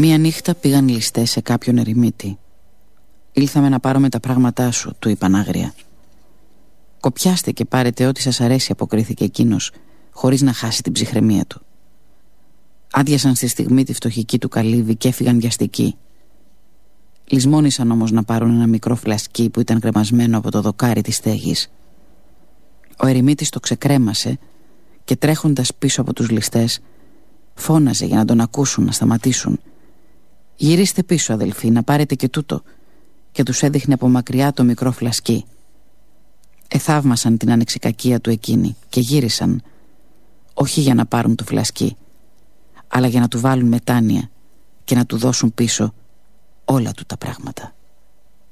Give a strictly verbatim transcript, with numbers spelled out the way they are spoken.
Μία νύχτα πήγαν ληστές σε κάποιον ερημίτη. «Ήλθαμε να πάρουμε τα πράγματά σου», του είπαν άγρια. «Κοπιάστε και πάρετε ό,τι σας αρέσει», αποκρίθηκε εκείνος, χωρίς να χάσει την ψυχραιμία του. Άδειασαν στη στιγμή τη φτωχική του καλύβη και έφυγαν βιαστικοί. Λησμόνησαν όμως να πάρουν ένα μικρό φλασκί που ήταν κρεμασμένο από το δοκάρι της στέγης. Ο ερημίτης το ξεκρέμασε και τρέχοντας πίσω από τους ληστές φώναζε για να τον ακούσουν, να σταματήσουν. «Γυρίστε πίσω, αδελφοί, να πάρετε και τούτο», και τους έδειχνε από μακριά το μικρό φλασκί. Εθαύμασαν την ανεξικακία του εκείνη και γύρισαν, όχι για να πάρουν το φλασκί, αλλά για να του βάλουν μετάνοια και να του δώσουν πίσω όλα του τα πράγματα.